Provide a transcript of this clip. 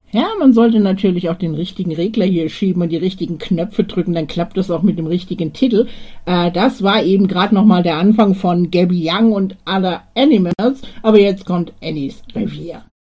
Ja, man sollte natürlich auch den richtigen Regler hier schieben und die richtigen Knöpfe drücken, dann klappt das auch mit dem richtigen Titel. Das war eben gerade nochmal der Anfang von Gabby Young und Other Animals, aber jetzt kommt Annie's Revier.